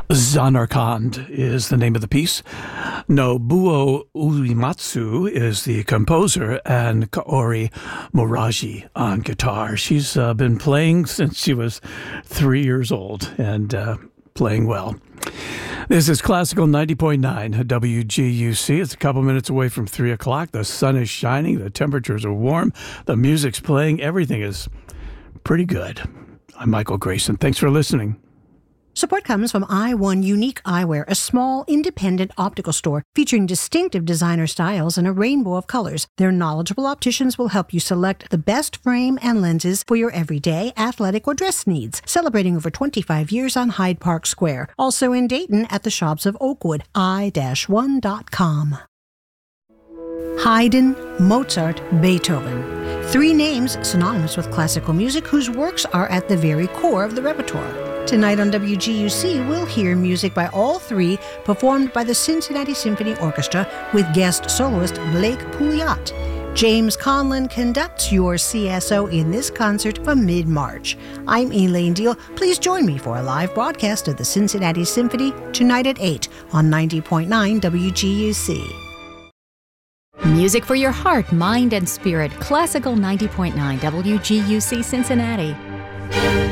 Zanarkand is the name of the piece. Nobuo Uematsu is the composer, and Kaori Moraji on guitar. She's been playing since she was 3 years old and playing well. This is Classical 90.9 WGUC. It's a couple minutes away from 3 o'clock. The sun is shining. The temperatures are warm. The music's playing. Everything is pretty good. I'm Michael Grayson. Thanks for listening. Support comes from I1 Unique Eyewear, a small, independent optical store featuring distinctive designer styles and a rainbow of colors. Their knowledgeable opticians will help you select the best frame and lenses for your everyday, athletic, or dress needs. Celebrating over 25 years on Hyde Park Square. Also in Dayton at the shops of Oakwood, i-1.com. Haydn, Mozart, Beethoven. 3 names synonymous with classical music whose works are at the very core of the repertoire. Tonight on WGUC, we'll hear music by all 3 performed by the Cincinnati Symphony Orchestra with guest soloist Blake Pouliot. James Conlon conducts your CSO in this concert from mid-March. I'm Elaine Deal. Please join me for a live broadcast of the Cincinnati Symphony tonight at 8 on 90.9 WGUC. Music for your heart, mind, and spirit. Classical 90.9 WGUC Cincinnati.